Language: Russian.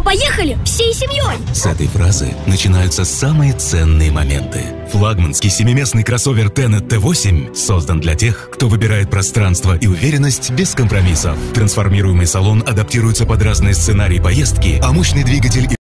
Поехали всей семьей! С этой фразы начинаются самые ценные моменты. Флагманский семиместный кроссовер Tenet T8 создан для тех, кто выбирает пространство и уверенность без компромиссов. Трансформируемый салон адаптируется под разные сценарии поездки, а мощный двигатель